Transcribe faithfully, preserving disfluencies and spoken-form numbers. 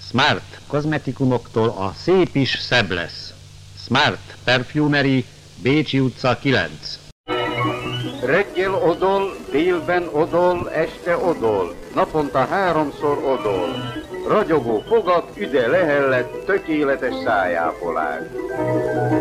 Smart kozmetikumoktól a szép is szebb lesz. Smart Perfumery, Bécsi utca kilenc. Reggel odol, délben odol, este odol, naponta háromszor odol. Ragyogó fogat, üde lehellet, tökéletes szájápolás.